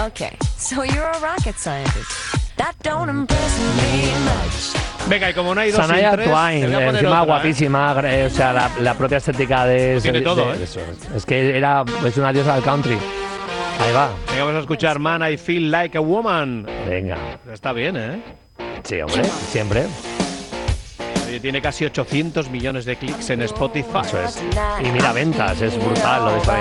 Okay, so you're a rocket scientist. That don't impress me much. Venga, y como no hay dos Shania sin tres, Twain, te voy a poner encima otra, guapísima, o sea, la propia estética de... Tiene todo, eso. Es que es una diosa del country. Ahí va. Venga, vamos a escuchar Man, I Feel Like a Woman. Venga. Está bien, ¿eh? Sí, hombre, siempre. Oye, tiene casi 800 millones de clics en Spotify. Eso es. Y mira ventas, es brutal lo de esta